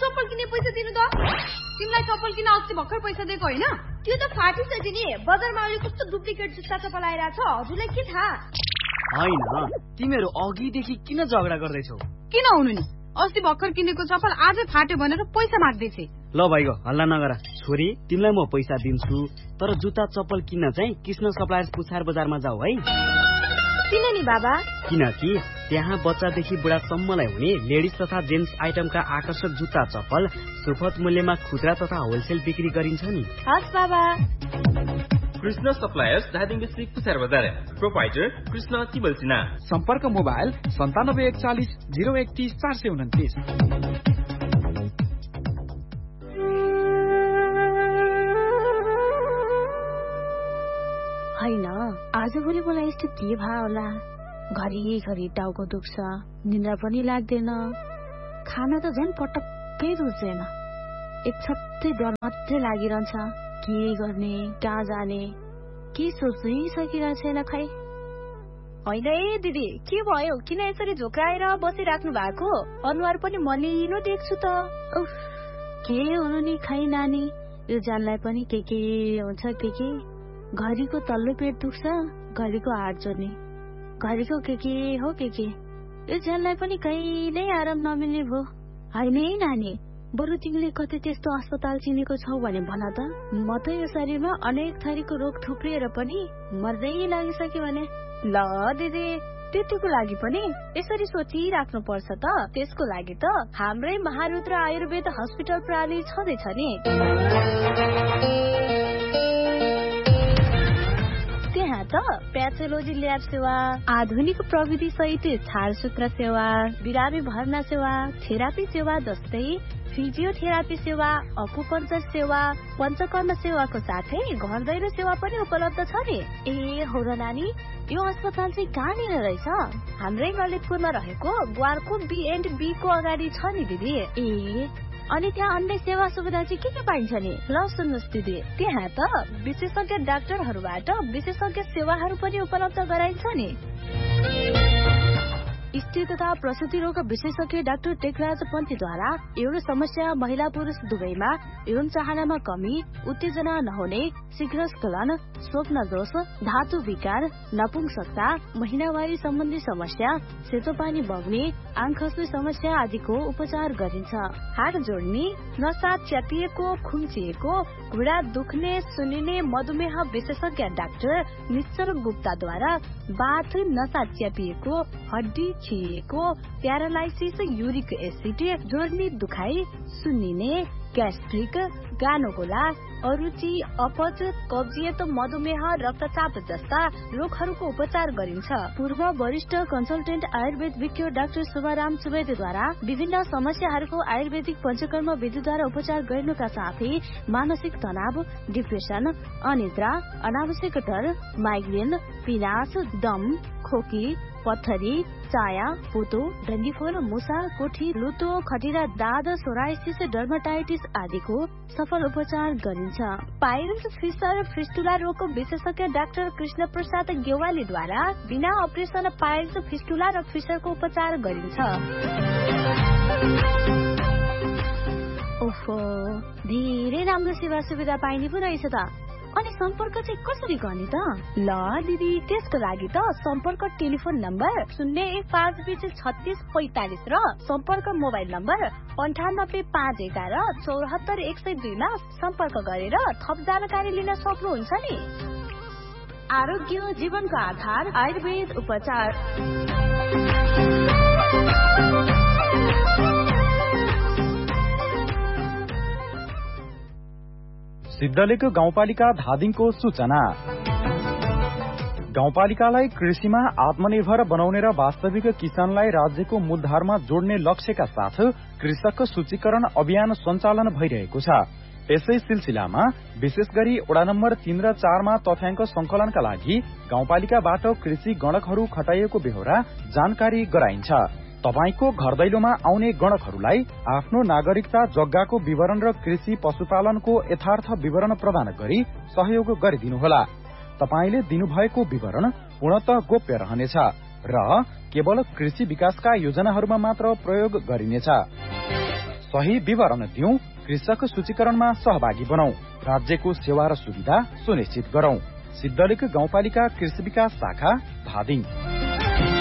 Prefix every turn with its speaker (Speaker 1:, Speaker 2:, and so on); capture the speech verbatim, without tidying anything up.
Speaker 1: चप्पल किन्ने पैसा दिनु त? तिमीलाई चप्पल किन्न अस्ति भर्खर पैसा दिएको हैन?
Speaker 2: त्यो त फाटिसक्यो नि। बजारमा अहिले कस्तो डुप्लिकेट जुत्ता चप्पल आइरा छ, हजुरलाई के थाहा?
Speaker 3: हैन, तिमीहरु अघिदेखि किन झगडा गर्दैछौ?
Speaker 1: किन हुनु नि? अस्ति भर्खर किनेको चप्पल आजै फाट्यो भनेर पैसा माग्दै छे।
Speaker 3: ल भाइको हल्ला नगर। छोरी, तिमीलाई म पैसा दिन्छु, तर जुत्ता चप्पल किन्न चाहिँ कृष्ण सप्लायर्स पुछार बजारमा जाऊ है।
Speaker 2: किन नि बाबा?
Speaker 3: किनकि त्यहाँ बच्चादेखि बुढासम्मलाई हुने लेडिज तथा जेन्ट्स आइटमका आकर्षक जुत्ता चप्पल सुपथ मूल्यमा खुद्रा तथा होलसेल बिक्री गरिन्छ नि।
Speaker 2: हस् बाबा।
Speaker 4: कृष्ण सप्लायर्स धादिङ डिस्ट्रिक्ट पुछार बजार। प्रोपाइटर कृष्ण तिमल सिन्हा।
Speaker 5: सम्पर्क मोबाइल सन्तानब्बे एकचालिस जिरो एकतिस चार सय उन्तिस।
Speaker 6: हैन, आजभोलि मलाई यस्तो के भयो होला? घरिघरि टाउको दुख्छ, निन्द्रा पनि लाग्दैन, खाना त झन् पटक्कै रुच्दैन। एक छत्तै डर मात्रै लागिरहन्छ। के गर्ने, कहाँ जाने, के सोच्नै सकिरहेको छैन खै।
Speaker 2: होइन है दिदी, के भयो? किन यसरी झोक्राएर बसिराख्नु भएको? अनुहार पनि मलिनो देख्छु त।
Speaker 6: उफ, के हुनु नि खै नानी, यो जानलाई पनि के के हुन्छ के के। घरिको तल्लो पेट दुख्छ, घरिको हात जोड्ने, घरिको के के हो के के। यो जानलाई पनि कहिल्यै आराम नमिल्ने भो। होइन है नानी, बरु तिमीले कतै त्यस्तो अस्पताल चिनेको छौ भने भन त। म त यो शरीरमा अनेक थरीको रोग थुप्रिएर पनि मर्दै लागिसक्यो भने।
Speaker 2: ल दिदी, त्यतिको लागि पनि यसरी सोचिराख्नु पर्छ त। त्यसको लागि त हाम्रै महारुद्र आयुर्वेद हस्पिटल प्रणाली छँदैछ नि। त्यहाँ त प्याथोलोजी ल्याब सेवा, आधुनिक प्रविधि सहित छारसूत्र सेवा, बिरामी भर्ना सेवा, थेरापी सेवा जस्तै फिजियोथेरापी सेवा, अकुपञ्चर सेवा, पञ्चकर्म सेवाको साथै घर दैलो सेवा पनि उपलब्ध छ नि।
Speaker 6: ए हो र नानी, यो अस्पताल चाहिँ कहाँनिर रहेछ?
Speaker 2: हाम्रै ललितपुरमा रहेको ग्वारको बी एन्ड बी को अगाडि छ नि दिदी।
Speaker 6: ए, अनि त्यहाँ अन्य सेवा सुविधा चाहिँ के के पाइन्छ नि?
Speaker 2: ल सुन्नुहोस् दिदी, त्यहाँ त विशेषज्ञ डाक्टरहरूबाट विशेषज्ञ सेवाहरू पनि उपलब्ध गराइन्छ नि।
Speaker 6: स्त्री तथा प्रसुति रोग विशेषज्ञ डाक्टर टेकराज पन्थीद्वारा यौन समस्या महिला पुरुष दुवैमा यौन चाहनामा कमी, उत्तेजना नहुने, शीघ्र स्खलन, स्वप्न दोष, धातु विकार, नपुंसकता, महिनावारी सम्बन्धी समस्या, सेतो पानी बग्ने, आँख खस्ने समस्या आदिको उपचार गरिन्छ।
Speaker 2: हात जोड्ने, नसा च्यातिएको, खुम्चिएको, घुँडा दुख्ने, सुनिने मधुमेह विशेषज्ञ डाक्टर निश्चल गुप्ताद्वारा बाथ, नसा च्यापिएको, हड्डी खिएको, प्यारालाइसिस, युरिक एसिड, जोर्नी दुखाइ, सुन्निने, ग्यास्ट्रिक, गानोगोला, अरुचि, अपच, कब्जियत, मधुमेह, रक्तचाप जस्ता रोगहरूको उपचार गरिन्छ।
Speaker 6: पूर्व वरिष्ठ कन्सल्टेन्ट आयुर्वेद विज्ञ डाक्टर शुभाराम सुवेदीद्वारा विभिन्न समस्याहरूको आयुर्वेदिक पञ्चकर्म विधिद्वारा उपचार गर्नुका साथै मानसिक तनाव, डिप्रेसन, अनिद्रा, अनावश्यक डर, माइग्रेन, पिनास, दम, खोकी, पत्थरी, चाया, पोतो, डन्डीफोर, मुसा, कोठी, लुतो, खटिरा, दाद, सोराइसिस, डर्माटाइटिस आदिको सफल उपचार गरिन्छ।
Speaker 2: पाइल्स, फिसर, फिस्टुला रोगको विशेषज्ञ डाक्टर कृष्ण प्रसाद गेवालीद्वारा बिना अपरेसन पाइल्स, फिस्टुला र फिसरको उपचार गरिन्छ।
Speaker 6: ओहो, धेरै राम्रो सेवा सुविधा पाइने पो रहेछ त। अनि सम्पर्क चाहिँ कसरी गर्ने त?
Speaker 2: ल दिदी, त्यसको लागि त सम्पर्क टेलिफोन नम्बर शून्य एक पाँच बीस छत्तीस पैतालिस र सम्पर्क मोबाइल नम्बर अन्ठानब्बे पाँच एघार चौहत्तर एक सय दुईमा सम्पर्क गरेर थप जानकारी लिन सक्नुहुन्छ नि।
Speaker 6: आरोग्य जीवनको आधार आयुर्वेद उपचार।
Speaker 5: सिद्धलेक गाउँपालिका धादिङको सूचना। गाउँपालिकालाई कृषिमा आत्मनिर्भर बनाउने र वास्तविक किसानलाई राज्यको मूलधारमा जोड्ने लक्ष्यका साथ कृषक सूचीकरण अभियान सञ्चालन भइरहेको छ। यसै सिलसिलामा विशेष गरी वडा नम्बर तीन र चारमा तथ्याङ्क संकलनका लागि गाउँपालिकाबाट कृषि गणकहरू खटाइएको बेहोरा जानकारी गराइन्छ। तपाईको घर दैलोमा आउने गणकहरूलाई आफ्नो नागरिकता, जग्गाको विवरण र कृषि पशुपालनको यथार्थ विवरण प्रदान गरी सहयोग गरिदिनुहोला। तपाईले दिनुभएको विवरण पूर्णतः गोप्य रहनेछ र केवल कृषि विकासका योजनाहरूमा मात्र प्रयोग गरिनेछ। सही विवरण दिउँ, कृषक सूचीकरणमा सहभागी बनाऊ, राज्यको सेवा र सुविधा सुनिश्चित गरौं। सिद्धलेख गाउँपालिका कृषि विकास शाखा धादिङ।